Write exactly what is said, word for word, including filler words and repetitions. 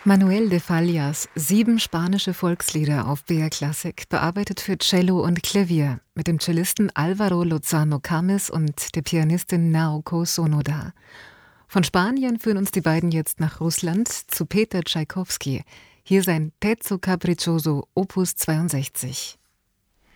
Manuel de Fallas sieben spanische Volkslieder auf B R Classic, bearbeitet für Cello und Klavier mit dem Cellisten Álvaro Lozano Camis und der Pianistin Naoko Sonoda. Von Spanien führen uns die beiden jetzt nach Russland zu Peter Tschaikowski. Hier sein Pezzo Capriccioso Opus zweiundsechzig.